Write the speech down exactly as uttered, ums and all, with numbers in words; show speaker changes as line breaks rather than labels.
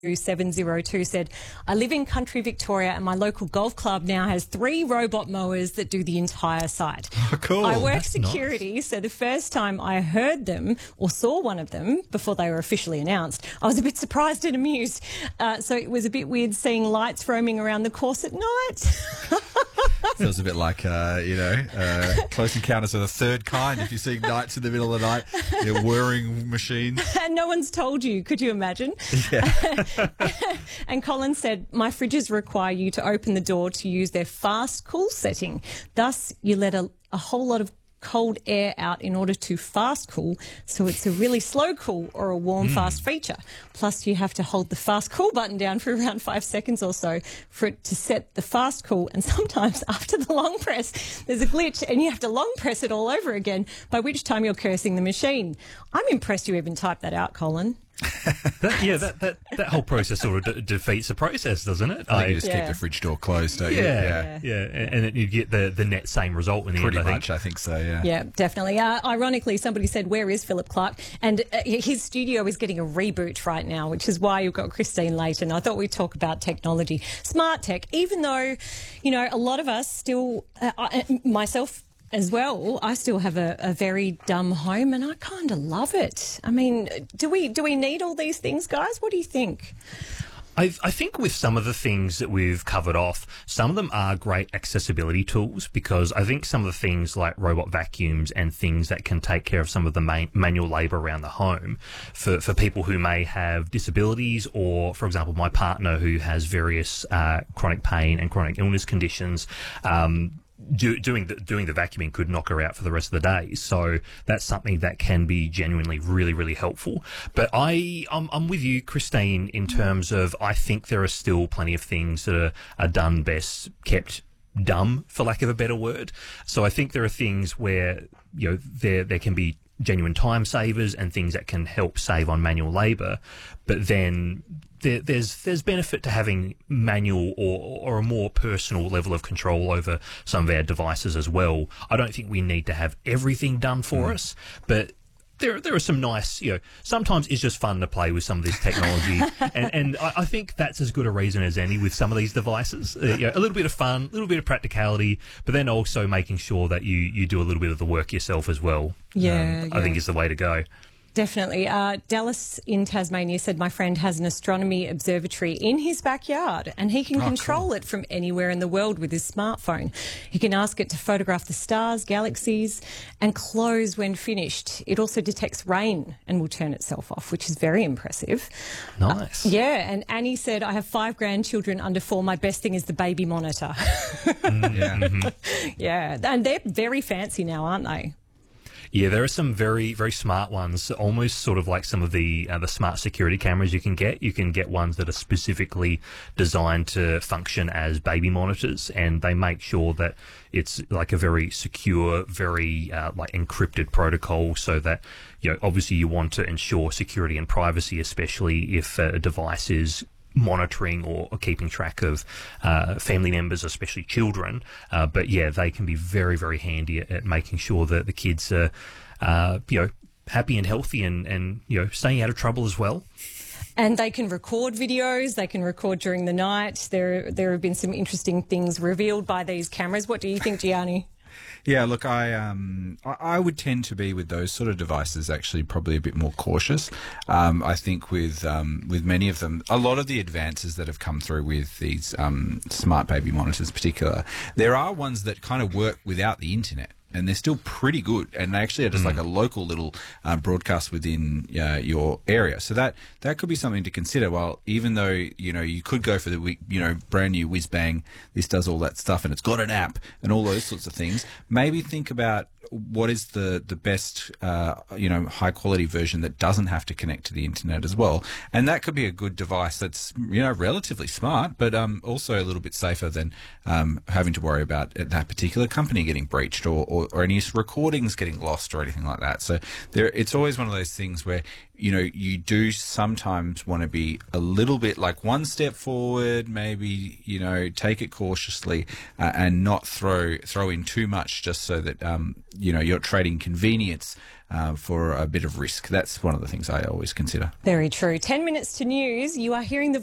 seven zero two said, I live in country Victoria and my local golf club now has three robot mowers that do the entire site.
Oh, cool.
I work
That's
security,
nice.
so the first time I heard them or saw one of them before they were officially announced, I was a bit surprised and amused. Uh, so it was a bit weird seeing lights roaming around the course at night.
Feels a bit like, uh, you know, uh, Close Encounters of the Third Kind. If you're seeing nights in the middle of the night, you're whirring machines.
And no one's told you. Could you imagine?
Yeah.
And Colin said, my fridges require you to open the door to use their fast cool setting. Thus, you let a, a whole lot of cold air out in order to fast cool, so it's a really slow cool or a warm mm. fast feature. Plus you have to hold the fast cool button down for around five seconds or so for it to set the fast cool, and sometimes after the long press there's a glitch and you have to long press it all over again, by which time you're cursing the machine. I'm impressed you even typed that out, Colin.
that, yeah, that, that that whole process sort of de defeats the process, doesn't it?
I think you just yeah. keep the fridge door closed, don't you?
Yeah, yeah, yeah. And, and you get the, the net same result in the
Pretty
end, I
much,
think.
I think so, yeah.
Yeah, definitely. Uh, ironically, somebody said, where is Philip Clark? And uh, his studio is getting a reboot right now, which is why you've got Christine Layton. I thought we'd talk about technology. Smart tech, even though, you know, a lot of us still, uh, I, myself as well, I still have a, a very dumb home and I kind of love it. I mean, do we do we need all these things, guys? What do you think?
I, I think with some of the things that we've covered off, some of them are great accessibility tools, because I think some of the things like robot vacuums and things that can take care of some of the main, manual labour around the home for, for people who may have disabilities, or, for example, my partner who has various uh, chronic pain and chronic illness conditions, um, Do, doing the doing the vacuuming could knock her out for the rest of the day. So that's something that can be genuinely really, really helpful. But I, I'm, I'm with you, Christine, in terms of I think there are still plenty of things that are, are done best kept dumb, for lack of a better word. So I think there are things where, you know, there there can be genuine time savers and things that can help save on manual labour, but then there, there's there's benefit to having manual or or a more personal level of control over some of our devices as well. I don't think we need to have everything done for mm. us, but there there are some nice, you know, sometimes it's just fun to play with some of this technology, and, and I, I think that's as good a reason as any with some of these devices. Uh, you know, a little bit of fun, a little bit of practicality, but then also making sure that you, you do a little bit of the work yourself as well.
Yeah,
um,
yeah.
I think is the way to go.
Definitely. Uh, Dallas in Tasmania said, my friend has an astronomy observatory in his backyard and he can
oh,
control
cool.
it from anywhere in the world with his smartphone. He can ask it to photograph the stars, galaxies and close when finished. It also detects rain and will turn itself off, which is very impressive.
Nice.
Uh, yeah. And Annie said, I have five grandchildren under four. My best thing is the baby monitor.
mm, yeah. Mm-hmm.
Yeah. And they're very fancy now, aren't they?
Yeah, there are some very, very smart ones, almost sort of like some of the uh, the smart security cameras you can get. You can get ones that are specifically designed to function as baby monitors, and they make sure that it's like a very secure, very uh, like encrypted protocol, so that, you know, obviously you want to ensure security and privacy, especially if a device is monitoring or, or keeping track of uh, family members, especially children. Uh, but yeah, they can be very, very handy at, at making sure that the kids are, uh, you know, happy and healthy and, and, you know, staying out of trouble as well.
And they can record videos, they can record during the night. There, there have been some interesting things revealed by these cameras. What do you think, Gianni?
Yeah, look, I um I, I would tend to be with those sort of devices actually probably a bit more cautious. Um, I think with um with many of them, a lot of the advances that have come through with these um smart baby monitors in particular, there are ones that kind of work without the internet. And they're still pretty good, and they actually are just mm. like a local little uh, broadcast within uh, your area. So that that could be something to consider. Well, even though, you know, you could go for the, you know, brand new whiz bang, this does all that stuff, and it's got an app and all those sorts of things. Maybe think about what is the the best uh, you know, high quality version that doesn't have to connect to the internet as well. And that could be a good device that's, you know, relatively smart, but um, also a little bit safer than um, having to worry about that particular company getting breached or, or or any recordings getting lost or anything like that. So there, it's always one of those things where you know, you do sometimes want to be a little bit like one step forward, maybe, you know, take it cautiously uh, and not throw throw in too much just so that, um, you know, you're trading convenience uh, for a bit of risk. That's one of the things I always consider.
Very true. Ten minutes to news. You are hearing the